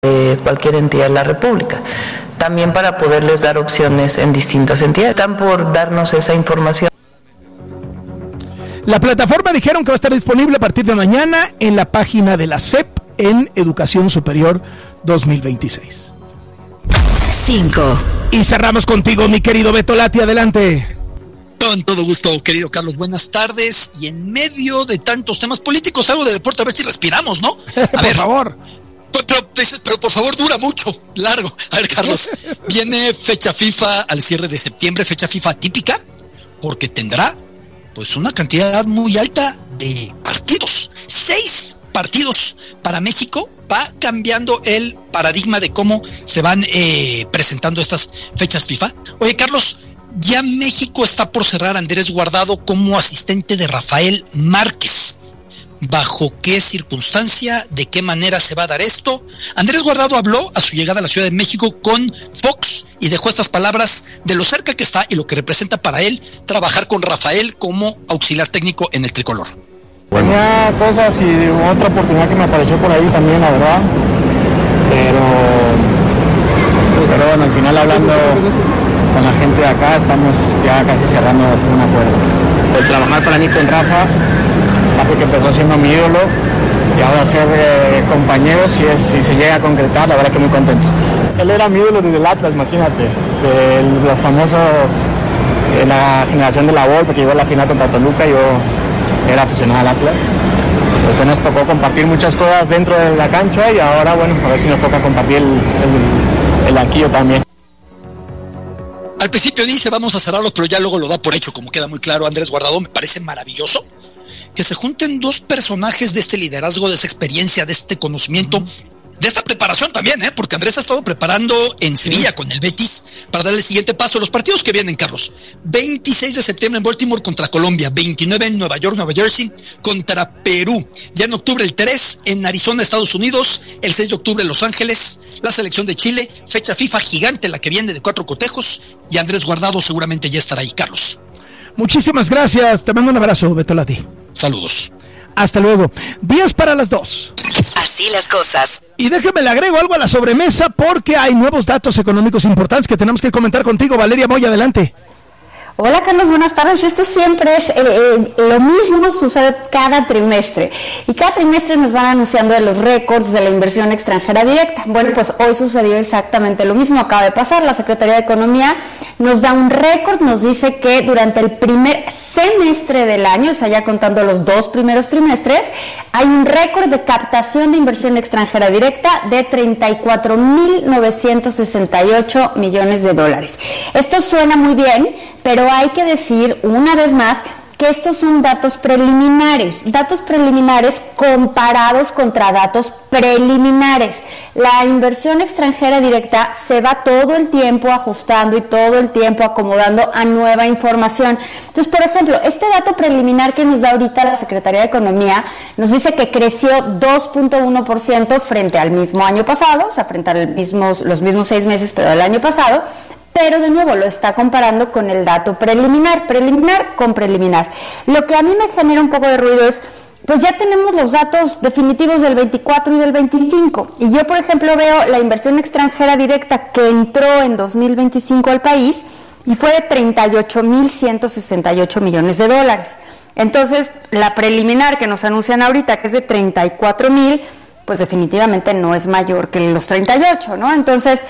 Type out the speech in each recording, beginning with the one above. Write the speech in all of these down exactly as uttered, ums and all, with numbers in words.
de cualquier entidad de la República. También para poderles dar opciones en distintas entidades. Están por darnos esa información. La plataforma dijeron que va a estar disponible a partir de mañana en la página de la S E P en Educación Superior dos mil veintiséis. cinco. Y cerramos contigo, mi querido Beto Lati, adelante. Con todo gusto, querido Carlos, buenas tardes. Y en medio de tantos temas políticos, algo de deporte, a ver si respiramos, ¿no? A por ver, favor. Pero, pero, pero por favor, dura mucho, largo. A ver, Carlos, viene fecha FIFA al cierre de septiembre, fecha FIFA típica, porque tendrá pues una cantidad muy alta de partidos. Seis partidos para México. Va cambiando el paradigma de cómo se van eh, presentando estas fechas FIFA. Oye, Carlos, ya México está por cerrar a Andrés Guardado como asistente de Rafael Márquez. ¿Bajo qué circunstancia? ¿De qué manera se va a dar esto? Andrés Guardado habló a su llegada a la Ciudad de México con Fox y dejó estas palabras de lo cerca que está y lo que representa para él trabajar con Rafael como auxiliar técnico en el tricolor. Tenía cosas y otra oportunidad que me apareció por ahí también, la verdad. Pero, pero bueno, al final hablando con la gente de acá, estamos ya casi cerrando un acuerdo. El trabajar para mí con Rafa, Rafa que empezó siendo mi ídolo, y ahora ser eh, compañeros, si, es, si se llega a concretar, la verdad que muy contento. Él era mi ídolo desde el Atlas, imagínate, de los famosos, de la generación de la Volpe, que llegó a la final contra Toluca. Yo era aficionado al Atlas. Después nos tocó compartir muchas cosas dentro de la cancha y ahora, bueno, a ver si nos toca compartir el, el, el banquillo también. Al principio dice vamos a cerrarlo, pero ya luego lo da por hecho, como queda muy claro Andrés Guardado. Me parece maravilloso que se junten dos personajes de este liderazgo, de esa experiencia, de este conocimiento, uh-huh. de esta preparación también, ¿eh? Porque Andrés ha estado preparando en Sevilla sí. con el Betis para dar el siguiente paso. Los partidos que vienen, Carlos: veintiséis de septiembre en Baltimore contra Colombia, veintinueve en Nueva York, Nueva Jersey contra Perú, ya en octubre el tres en Arizona, Estados Unidos, el seis de octubre en Los Ángeles, la selección de Chile, fecha FIFA gigante la que viene de cuatro cotejos, y Andrés Guardado seguramente ya estará ahí, Carlos. Muchísimas gracias, te mando un abrazo, Beto Lati. Saludos. Hasta luego. diez para las dos. Así las cosas. Y déjame le agrego algo a la sobremesa porque hay nuevos datos económicos importantes que tenemos que comentar contigo. Valeria Moya, adelante. Hola Carlos, buenas tardes. Esto siempre es eh, eh, lo mismo, sucede cada trimestre y cada trimestre nos van anunciando de los récords de la inversión extranjera directa. Bueno, pues hoy sucedió exactamente lo mismo, acaba de pasar. La Secretaría de Economía nos da un récord, nos dice que durante el primer semestre del año, o sea ya contando los dos primeros trimestres, hay un récord de captación de inversión extranjera directa de treinta y cuatro mil novecientos sesenta y ocho millones de dólares. Esto suena muy bien, pero hay que decir una vez más que estos son datos preliminares, datos preliminares comparados contra datos preliminares. La inversión extranjera directa se va todo el tiempo ajustando y todo el tiempo acomodando a nueva información. Entonces, por ejemplo, este dato preliminar que nos da ahorita la Secretaría de Economía nos dice que creció dos punto uno por ciento frente al mismo año pasado, o sea, frente a los mismos, los mismos seis meses, pero del año pasado. Pero de nuevo lo está comparando con el dato preliminar, preliminar con preliminar. Lo que a mí me genera un poco de ruido es, pues ya tenemos los datos definitivos del veinticuatro y del veinticinco. Y yo, por ejemplo, veo la inversión extranjera directa que entró en dos mil veinticinco al país y fue de treinta y ocho mil ciento sesenta y ocho millones de dólares. Entonces, la preliminar que nos anuncian ahorita, que es de treinta y cuatro mil, pues definitivamente no es mayor que los treinta y ocho, ¿no? Entonces,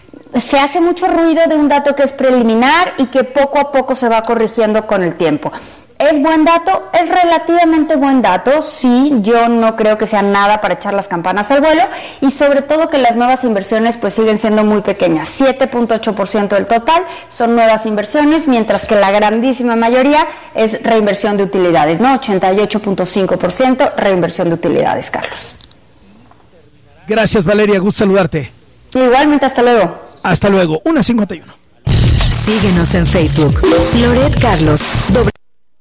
se hace mucho ruido de un dato que es preliminar y que poco a poco se va corrigiendo con el tiempo. ¿Es buen dato? Es relativamente buen dato, sí, yo no creo que sea nada para echar las campanas al vuelo y sobre todo que las nuevas inversiones pues siguen siendo muy pequeñas, siete punto ocho por ciento del total son nuevas inversiones, mientras que la grandísima mayoría es reinversión de utilidades, ¿no? ochenta y ocho punto cinco por ciento reinversión de utilidades, Carlos. Gracias, Valeria, gusto saludarte. Igualmente, hasta luego. Hasta luego, una cincuenta y uno. Síguenos en Facebook, Loret Carlos, doble